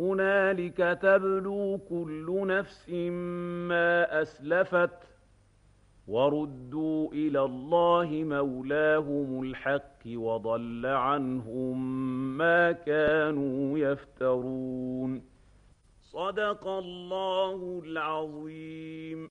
هنالك تبلو كل نفس ما أسلفت وردوا إلى الله مولاهم الحق وضل عنهم ما كانوا يفترون. صدق الله العظيم.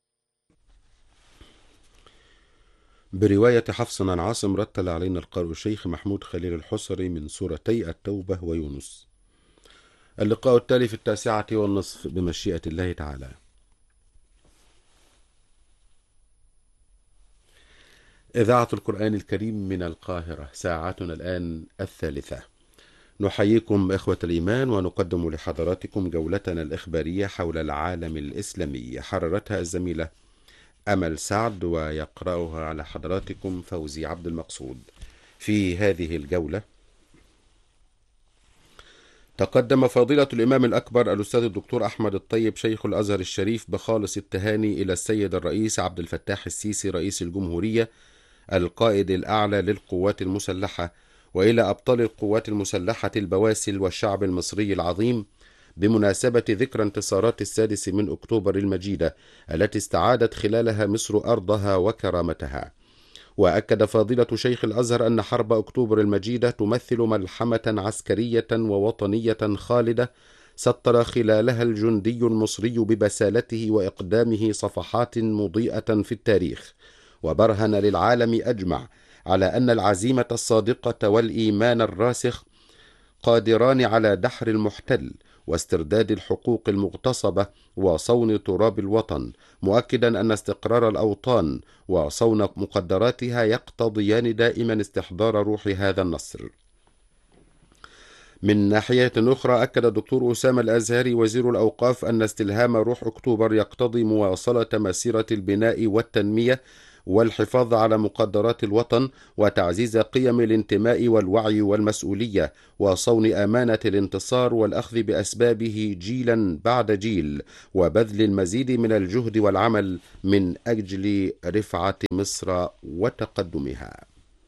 برواية حفص عن عاصم رتل علينا القارئ الشيخ محمود خليل الحصري من سورتي التوبة ويونس. اللقاء التالي في 21:30 بمشيئة الله تعالى. إذاعة القرآن الكريم من القاهرة، ساعتنا الآن 3:00. نحييكم إخوة الإيمان ونقدم لحضراتكم جولتنا الإخبارية حول العالم الإسلامي، حررتها الزميلة أمل سعد ويقرأها على حضراتكم فوزي عبد المقصود. في هذه الجولة تقدم فضيلة الإمام الأكبر الأستاذ الدكتور أحمد الطيب شيخ الأزهر الشريف بخالص التهاني إلى السيد الرئيس عبد الفتاح السيسي رئيس الجمهورية القائد الأعلى للقوات المسلحة، وإلى أبطال القوات المسلحة البواسل والشعب المصري العظيم بمناسبة ذكرى انتصارات 6 أكتوبر المجيدة التي استعادت خلالها مصر أرضها وكرامتها. وأكد فضيلة شيخ الأزهر أن حرب أكتوبر المجيدة تمثل ملحمة عسكرية ووطنية خالدة سطر خلالها الجندي المصري ببسالته وإقدامه صفحات مضيئة في التاريخ، وبرهن للعالم أجمع على أن العزيمة الصادقة والإيمان الراسخ قادران على دحر المحتل واسترداد الحقوق المغتصبة وصون تراب الوطن، مؤكدا أن استقرار الأوطان وصون مقدراتها يقتضيان دائما استحضار روح هذا النصر. من ناحية أخرى، أكد الدكتور أسامة الأزهري وزير الأوقاف أن استلهام روح أكتوبر يقتضي مواصلة مسيرة البناء والتنمية والحفاظ على مقدرات الوطن وتعزيز قيم الانتماء والوعي والمسؤولية وصون أمانة الانتصار والأخذ بأسبابه جيلا بعد جيل، وبذل المزيد من الجهد والعمل من أجل رفعة مصر وتقدمها.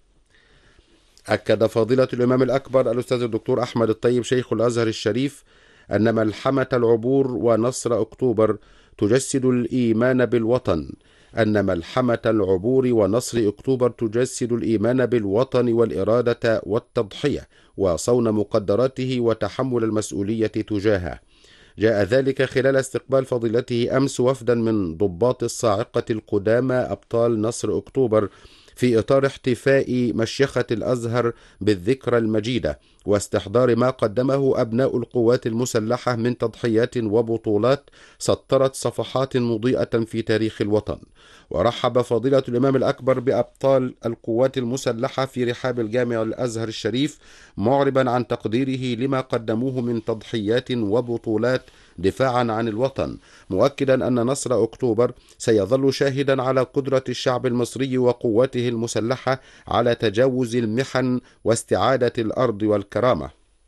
أكد فضيلة الإمام الأكبر الأستاذ الدكتور أحمد الطيب شيخ الأزهر الشريف أن ملحمة العبور ونصر أكتوبر تجسد الإيمان بالوطن، أن ملحمة العبور ونصر أكتوبر تجسد الإيمان بالوطن والإرادة والتضحية وصون مقدراته وتحمل المسؤولية تجاهه. جاء ذلك خلال استقبال فضيلته أمس وفدا من ضباط الصاعقة القدامى أبطال نصر أكتوبر في إطار احتفاء مشيخة الأزهر بالذكرى المجيدة واستحضار ما قدمه أبناء القوات المسلحة من تضحيات وبطولات سطرت صفحات مضيئة في تاريخ الوطن. ورحب فضيلة الإمام الأكبر بأبطال القوات المسلحة في رحاب الجامع الأزهر الشريف، معربا عن تقديره لما قدموه من تضحيات وبطولات دفاعا عن الوطن، مؤكدا أن نصر أكتوبر سيظل شاهدا على قدرة الشعب المصري وقوته المسلحة على تجاوز المحن واستعادة الأرض والكرامة.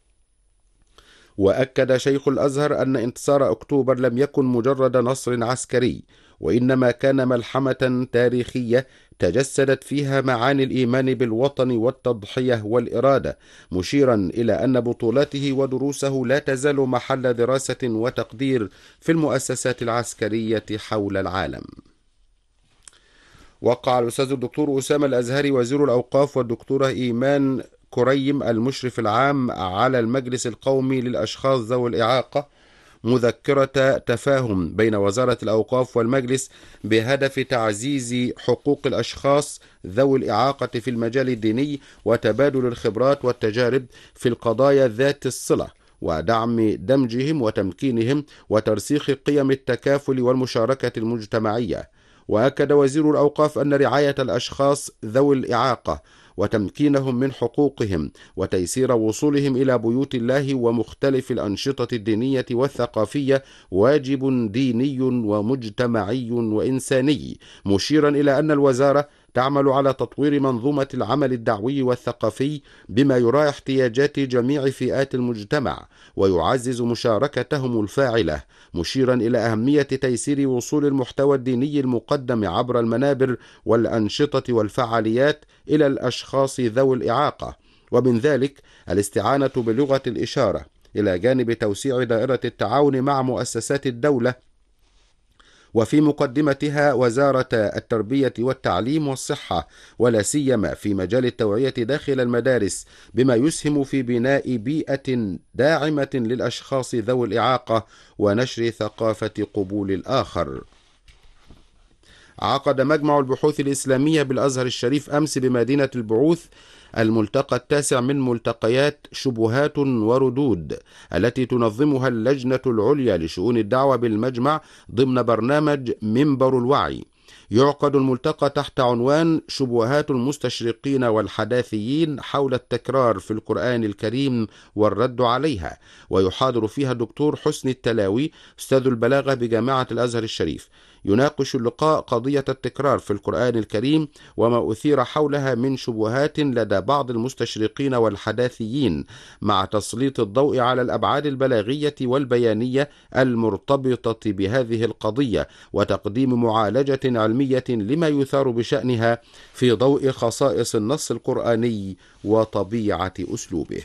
وأكد شيخ الأزهر أن انتصار أكتوبر لم يكن مجرد نصر عسكري، وإنما كان ملحمة تاريخية تجسدت فيها معاني الإيمان بالوطن والتضحية والإرادة، مشيرا إلى أن بطولاته ودروسه لا تزال محل دراسة وتقدير في المؤسسات العسكرية حول العالم. وقع الأستاذ الدكتور أسامة الأزهري وزير الأوقاف والدكتورة إيمان كريم المشرف العام على المجلس القومي للأشخاص ذوي الإعاقة مذكرة تفاهم بين وزارة الأوقاف والمجلس بهدف تعزيز حقوق الأشخاص ذوي الإعاقة في المجال الديني وتبادل الخبرات والتجارب في القضايا ذات الصلة ودعم دمجهم وتمكينهم وترسيخ قيم التكافل والمشاركة المجتمعية. وأكد وزير الأوقاف أن رعاية الأشخاص ذوي الإعاقة وتمكينهم من حقوقهم وتيسير وصولهم إلى بيوت الله ومختلف الأنشطة الدينية والثقافية واجب ديني ومجتمعي وإنساني، مشيرا إلى أن الوزارة تعمل على تطوير منظومة العمل الدعوي والثقافي بما يراعي احتياجات جميع فئات المجتمع ويعزز مشاركتهم الفاعلة، مشيرا إلى أهمية تيسير وصول المحتوى الديني المقدم عبر المنابر والأنشطة والفعاليات إلى الأشخاص ذوي الإعاقة، ومن ذلك الاستعانة بلغة الإشارة إلى جانب توسيع دائرة التعاون مع مؤسسات الدولة، وفي مقدمتها وزارة التربية والتعليم والصحة، ولا سيما في مجال التوعية داخل المدارس، بما يسهم في بناء بيئة داعمة للأشخاص ذوي الإعاقة ونشر ثقافة قبول الآخر. عقد مجمع البحوث الإسلامية بالأزهر الشريف أمس بمدينة البعوث الملتقى التاسع من ملتقيات شبهات وردود التي تنظمها اللجنة العليا لشؤون الدعوة بالمجمع ضمن برنامج منبر الوعي. يعقد الملتقى تحت عنوان شبهات المستشرقين والحداثيين حول التكرار في القرآن الكريم والرد عليها، ويحاضر فيها الدكتور حسني التلاوي أستاذ البلاغة بجامعة الأزهر الشريف. يناقش اللقاء قضية التكرار في القرآن الكريم وما أثير حولها من شبهات لدى بعض المستشرقين والحداثيين، مع تسليط الضوء على الأبعاد البلاغية والبيانية المرتبطة بهذه القضية، وتقديم معالجة علمية لما يثار بشأنها في ضوء خصائص النص القرآني وطبيعة أسلوبه.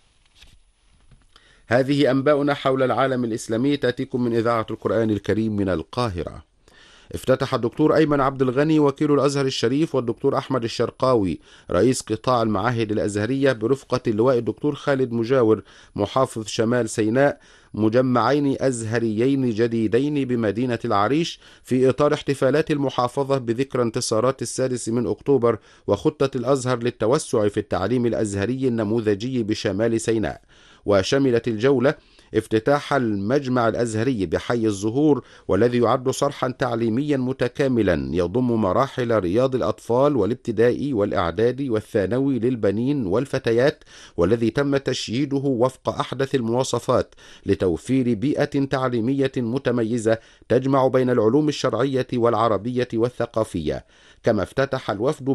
هذه أنباؤنا حول العالم الإسلامي تأتيكم من إذاعة القرآن الكريم من القاهرة. افتتح الدكتور أيمن عبد الغني وكيل الأزهر الشريف والدكتور أحمد الشرقاوي رئيس قطاع المعاهد الأزهرية برفقة اللواء الدكتور خالد مجاور محافظ شمال سيناء مجمعين أزهريين جديدين بمدينة العريش في إطار احتفالات المحافظة بذكرى انتصارات 6 أكتوبر وخطة الأزهر للتوسع في التعليم الأزهري النموذجي بشمال سيناء. وشملت الجولة افتتاح المجمع الأزهري بحي الزهور، والذي يعد صرحا تعليميا متكاملا يضم مراحل رياض الأطفال والابتدائي والإعدادي والثانوي للبنين والفتيات، والذي تم تشييده وفق أحدث المواصفات لتوفير بيئة تعليمية متميزة تجمع بين العلوم الشرعية والعربية والثقافية. كما افتتح الوفد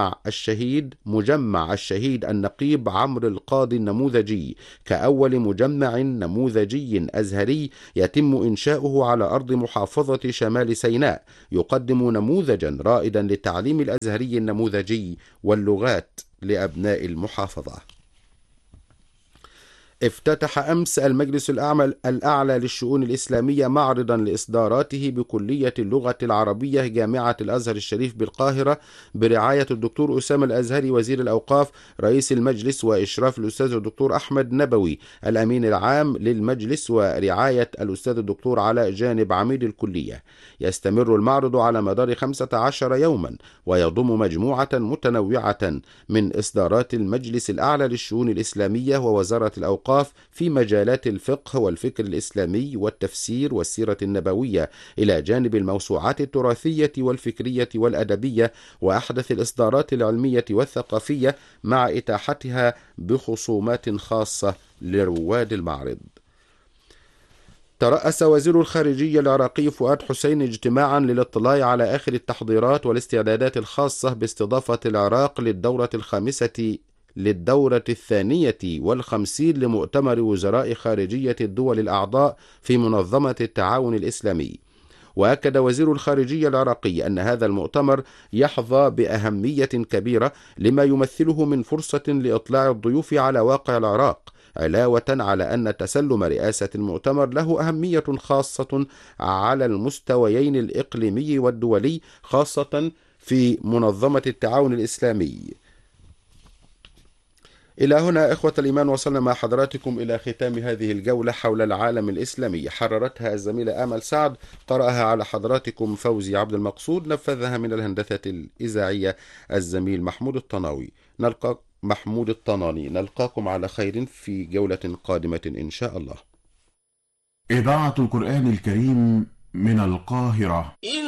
مجمع الشهيد النقيب عمرو القاضي النموذجي كأول مجمع نموذجي أزهري يتم إنشاؤه على أرض محافظة شمال سيناء، يقدم نموذجا رائدا للتعليم الأزهري النموذجي واللغات لأبناء المحافظة. افتتح أمس المجلس الأعلى للشؤون الإسلامية معرضا لإصداراته بكلية اللغة العربية جامعة الأزهر الشريف بالقاهرة برعاية الدكتور أسامة الأزهري وزير الأوقاف رئيس المجلس، وإشراف الأستاذ الدكتور أحمد نبوي الأمين العام للمجلس، ورعاية الأستاذ الدكتور علاء جانب عميد الكلية. يستمر المعرض على مدار 15 يوما ويضم مجموعة متنوعة من إصدارات المجلس الأعلى للشؤون الإسلامية ووزارة الأوقاف في مجالات الفقه والفكر الإسلامي والتفسير والسيرة النبوية، إلى جانب الموسوعات التراثية والفكرية والأدبية وأحدث الإصدارات العلمية والثقافية، مع إتاحتها بخصومات خاصة لرواد المعرض. ترأس وزير الخارجية العراقي فؤاد حسين اجتماعا للاطلاع على آخر التحضيرات والاستعدادات الخاصة باستضافة العراق للدورة 52 لمؤتمر وزراء خارجية الدول الأعضاء في منظمة التعاون الإسلامي. وأكد وزير الخارجية العراقي أن هذا المؤتمر يحظى بأهمية كبيرة لما يمثله من فرصة لإطلاع الضيوف على واقع العراق، علاوة على أن تسلم رئاسة المؤتمر له أهمية خاصة على المستويين الإقليمي والدولي، خاصة في منظمة التعاون الإسلامي. إلى هنا إخوة الإيمان وصلنا مع حضراتكم إلى ختام هذه الجولة حول العالم الإسلامي، حررتها الزميلة آمل سعد، قرأها على حضراتكم فوزي عبد المقصود، نفذها من الهندسة الإذاعية الزميل محمود الطناني. نلقاكم على خير في جولة قادمة إن شاء الله. إذاعة القرآن الكريم من القاهرة.